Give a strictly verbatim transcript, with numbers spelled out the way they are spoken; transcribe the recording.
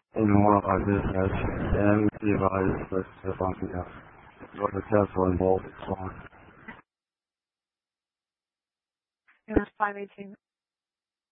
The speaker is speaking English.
in one of our business and device with the function of what the Tesla involved is on. It was five eighteen.